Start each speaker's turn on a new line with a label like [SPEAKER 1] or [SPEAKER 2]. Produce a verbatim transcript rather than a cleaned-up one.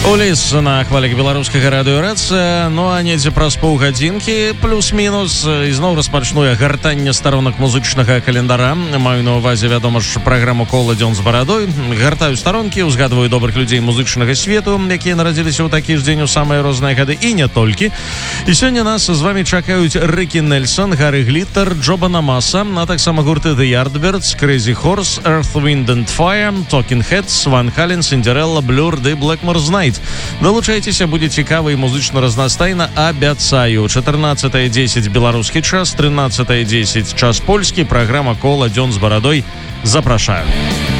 [SPEAKER 1] Улис на хвалях беларускага радыёрацыя, ну а недзе праз паўгадзінкі плюс-мінус ізноў распачну я гартанне старонак музычнага календара. Маю на ўвазе, вядома ж, праграму «Кола дзён з барадой». Гартаю старонкі, узгадваю добрых людзей музычнага свету, якія нарадзіліся ў такі ж дзень у самыя розныя гады, і не толькі. І сёння нас з вамі чакаюць Рыкі Нельсон, Гаррі Гліттер, Джо Банамаса, а таксама гурты The Yardbirds, Crazy Horse, Earth, Wind and Fire, Talking Heads, Van Halen, Cinderella, Blur ды Blackmore's Night. Далучайцеся, будзе цікава і музычна разнастайна, абяцаю. чатырнаццатая дзесяць беларускі час, трынаццатая дзесяць час польскі. Праграма «Кола дзён з барадой». Запрашаю.